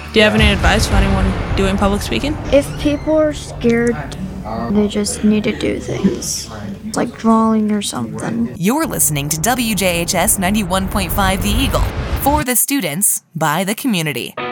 Do you have any advice for anyone doing public speaking? If people are scared, they just need to do things, like drawing or something. You're listening to WJHS 91.5 The Eagle, for the students, by the community.